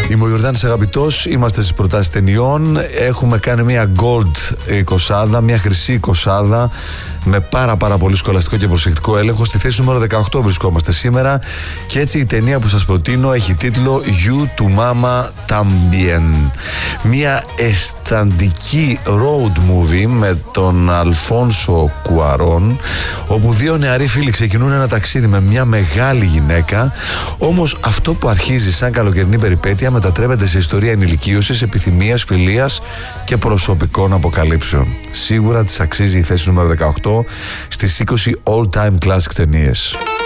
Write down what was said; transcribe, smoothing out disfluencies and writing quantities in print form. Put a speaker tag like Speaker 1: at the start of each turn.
Speaker 1: Είμαι ο Ιορδάνης Αγαπητός, είμαστε στις προτάσεις ταινιών. Έχουμε κάνει μια gold 20, μια χρυσή 20 με πάρα πολύ σχολαστικό και προσεκτικό έλεγχο. Στη θέση νούμερο 18 βρισκόμαστε σήμερα και έτσι η ταινία που σας προτείνω έχει τίτλο You to Mama Tambien. Μια αισθαντική road movie με τον Αλφόνσο Κουαρόν, όπου δύο νεαροί φίλοι ξεκινούν ένα ταξίδι με μια μεγάλη γυναίκα. Όμως αυτό που αρχίζει σαν καλοκαιρινή περιπέτεια μετατρέπεται σε ιστορία ενηλικίωσης, επιθυμίας, φιλίας και προσωπικών αποκαλύψεων. Σίγουρα της αξίζει η θέση νούμερο 18 στις 20 all-time classic ταινίες.